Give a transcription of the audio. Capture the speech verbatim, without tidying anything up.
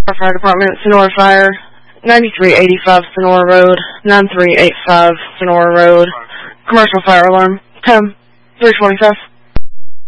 Fire Department, Sonora Fire, ninety-three eighty-five Sonora Road, nine three eight five Sonora Road. Commercial fire alarm, ten, three twenty-five.